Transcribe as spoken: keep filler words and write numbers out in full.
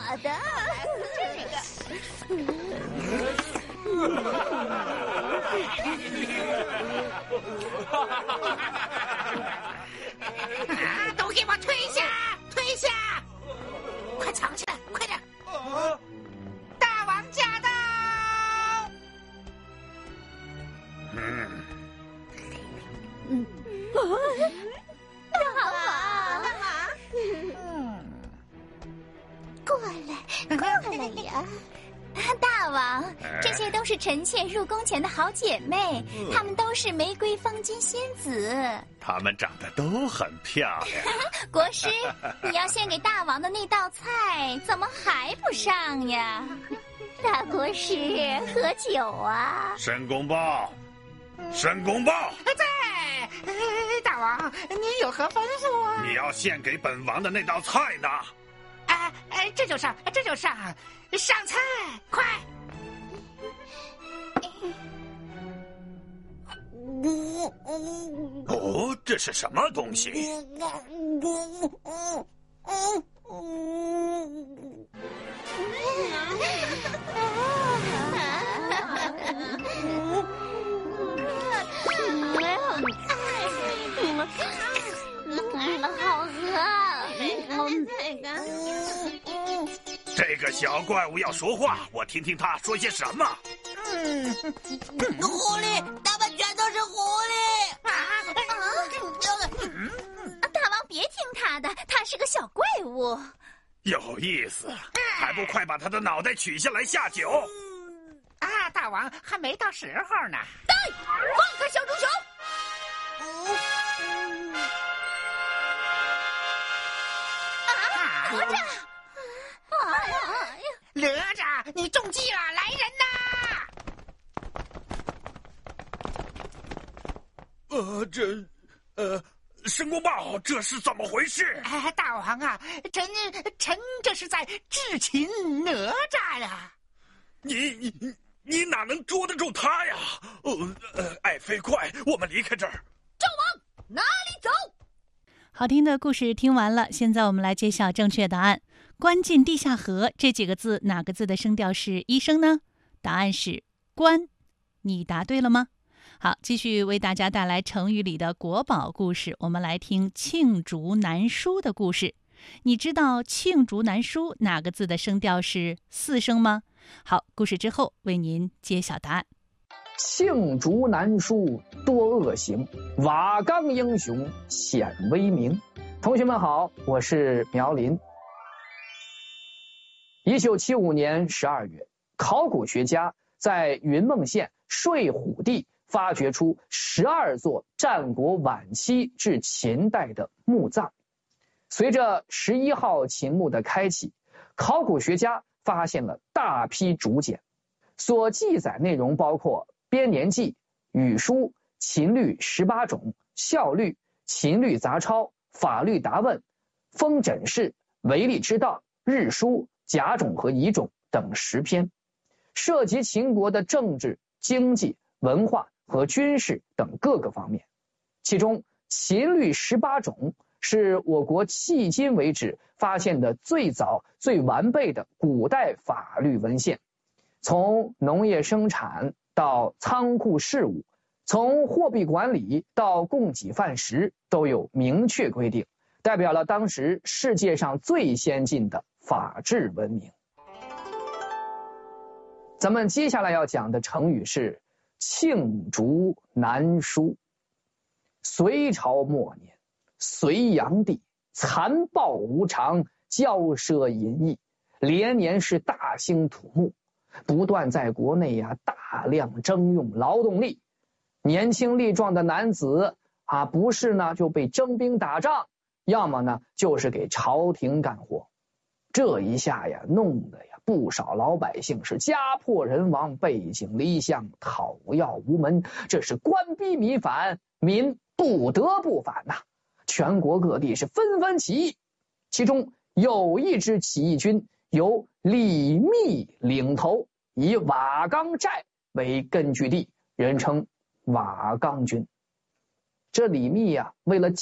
的。 啊！都给我退下！退下！快藏起来！快点！啊、大王驾到！ 嗯嗯啊！大王，大王，嗯，过来，过来呀！大王，这些都是臣妾入宫前的好姐妹，嗯、她们都是玫瑰方巾仙子。 她们长得都很漂亮。 国师，你要献给大王的那道菜，怎么还不上呀？大国师，喝酒啊！ 申公豹，申公豹， 在。大王，您有何吩咐啊？ 你要献给本王的那道菜呢？ 哎哎，这就上，这就上，上菜，快！ 哦，这是什么东西？ 好喝！ 这个小怪物要说话，我听听他说些什么。 嗯，狐狸，他们全都是狐狸！啊啊！大王别听他的，他是个小怪物。 有意思，还不快把他的脑袋取下来下酒？ 啊，大王还没到时候呢。 对，放开小猪熊！啊，哪吒！哎呀！ 哪吒，你中计了！来人呐！呃，这，呃，申公豹，这是怎么回事？ 哎，大王啊，臣臣这是在智擒哪吒呀！ 你你你哪能捉得住他呀？呃呃，爱妃快，我们离开这儿。 纣王哪里走？ 好听的故事听完了，现在我们来揭晓正确答案。关进地下河这几个字，哪个字的声调是一声呢？答案是关。你答对了吗？好，继续为大家带来成语里的国宝故事，我们来听罄竹难书的故事。你知道罄竹难书哪个字的声调是四声吗？好，故事之后为您揭晓答案。 罄竹难书多恶行，瓦岗英雄显威名。同学们好，我是苗林。一九七五年十二月，考古学家在云梦县睡虎地发掘出十二座战国晚期至秦代的墓葬。随着十一号秦墓的开启，考古学家发现了大批竹简，所记载内容包括编年记、语书、秦律十八种、孝律、秦律杂抄、法律答问、封诊式、为历之道、日书、甲种和乙种等十篇，涉及秦国的政治、经济、文化和军事等各个方面。其中秦律十八种是我国迄今为止发现的最早最完备的古代法律文献，从农业生产到仓库事务，从货币管理到供给饭食都有明确规定，代表了当时世界上最先进的法治文明。咱们接下来要讲的成语是罄竹难书。隋朝末年，隋炀帝残暴无常，骄奢淫逸，连年是大兴土木，不断在国内呀、啊、大量征用劳动力。年轻力壮的男子啊，不是呢就被征兵打仗，要么呢就是给朝廷干活。这一下呀，弄得呀不少老百姓是家破人亡，背井离乡，讨要无门。这是官逼民反，民不得不反呐、啊。全国各地是纷纷起义，其中有一支起义军由李密领头，以瓦岗寨为根据地，人称瓦岗军。这李密呀、啊，为了